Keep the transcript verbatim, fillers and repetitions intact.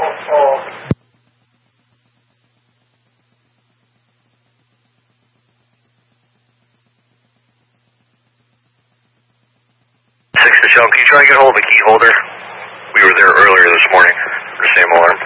Six Michelle, can you try and get hold of the key holder? We were there earlier this morning for the same alarm.